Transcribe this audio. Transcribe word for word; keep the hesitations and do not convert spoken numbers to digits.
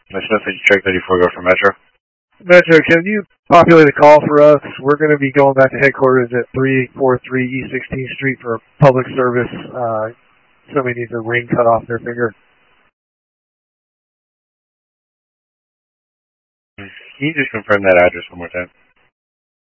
My Smith Track thirty-four, go for Metro. Metro, can you populate a call for us? We're going to be going back to headquarters at three forty-three East sixteenth Street for public service. Uh, somebody needs a ring cut off their finger. Can you just confirm that address one more time?